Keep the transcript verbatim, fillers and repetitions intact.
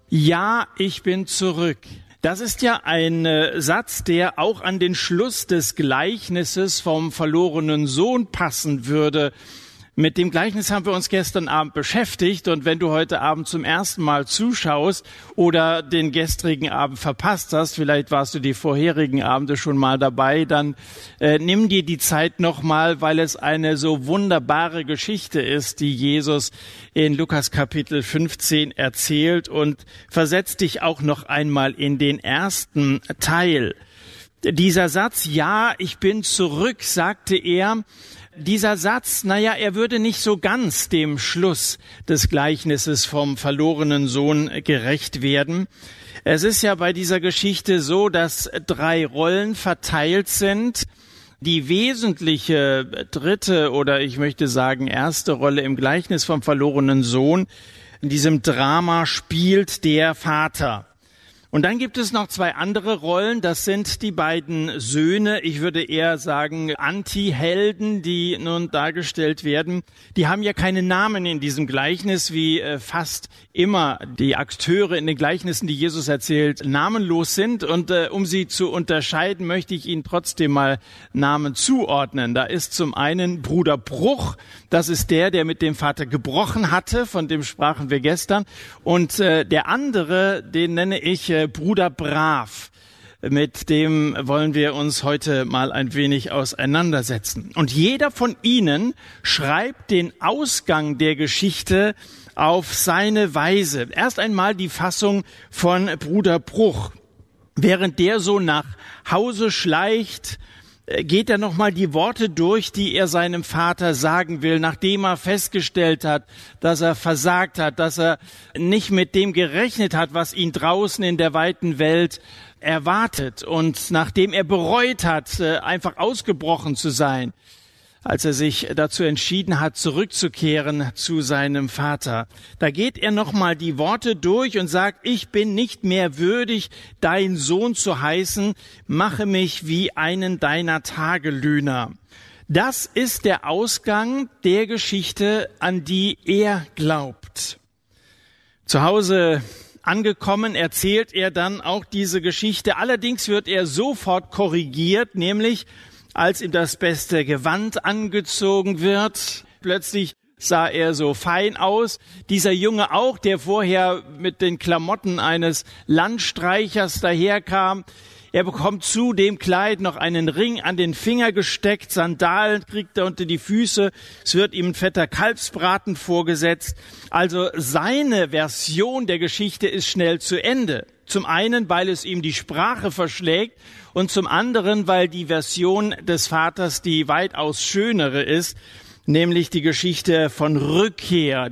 Ja, ich bin zurück. Das ist ja ein äh, Satz, der auch an den Schluss des Gleichnisses vom verlorenen Sohn passen würde. Mit dem Gleichnis haben wir uns gestern Abend beschäftigt, und wenn du heute Abend zum ersten Mal zuschaust oder den gestrigen Abend verpasst hast, vielleicht warst du die vorherigen Abende schon mal dabei, dann äh, nimm dir die Zeit nochmal, weil es eine so wunderbare Geschichte ist, die Jesus in Lukas Kapitel fünfzehn erzählt, und versetz dich auch noch einmal in den ersten Teil. Dieser Satz, ja, ich bin zurück, sagte er, dieser Satz, naja, er würde nicht so ganz dem Schluss des Gleichnisses vom verlorenen Sohn gerecht werden. Es ist ja bei dieser Geschichte so, dass drei Rollen verteilt sind. Die wesentliche dritte oder ich möchte sagen erste Rolle im Gleichnis vom verlorenen Sohn, in diesem Drama spielt der Vater. Und dann gibt es noch zwei andere Rollen, das sind die beiden Söhne, ich würde eher sagen Anti-Helden, die nun dargestellt werden. Die haben ja keine Namen in diesem Gleichnis, wie äh, fast immer die Akteure in den Gleichnissen, die Jesus erzählt, namenlos sind. Und äh, um sie zu unterscheiden, möchte ich ihnen trotzdem mal Namen zuordnen. Da ist zum einen Bruder Bruch, das ist der, der mit dem Vater gebrochen hatte, von dem sprachen wir gestern. Und äh, der andere, den nenne ich äh, Bruder Brav. Mit dem wollen wir uns heute mal ein wenig auseinandersetzen. Und jeder von ihnen schreibt den Ausgang der Geschichte auf seine Weise. Erst einmal die Fassung von Bruder Bruch. Während der so nach Hause schleicht, geht er nochmal die Worte durch, die er seinem Vater sagen will, nachdem er festgestellt hat, dass er versagt hat, dass er nicht mit dem gerechnet hat, was ihn draußen in der weiten Welt erwartet, und nachdem er bereut hat, einfach ausgebrochen zu sein, als er sich dazu entschieden hat, zurückzukehren zu seinem Vater. Da geht er nochmal die Worte durch und sagt, ich bin nicht mehr würdig, dein Sohn zu heißen, mache mich wie einen deiner Tagelöhner. Das ist der Ausgang der Geschichte, an die er glaubt. Zu Hause angekommen erzählt er dann auch diese Geschichte. Allerdings wird er sofort korrigiert, nämlich als ihm das beste Gewand angezogen wird. Plötzlich sah er so fein aus. Dieser Junge auch, der vorher mit den Klamotten eines Landstreichers daherkam. Er bekommt zu dem Kleid noch einen Ring an den Finger gesteckt, Sandalen kriegt er unter die Füße, es wird ihm ein fetter Kalbsbraten vorgesetzt. Also seine Version der Geschichte ist schnell zu Ende. Zum einen, weil es ihm die Sprache verschlägt, und zum anderen, weil die Version des Vaters die weitaus schönere ist, nämlich die Geschichte von Rückkehr.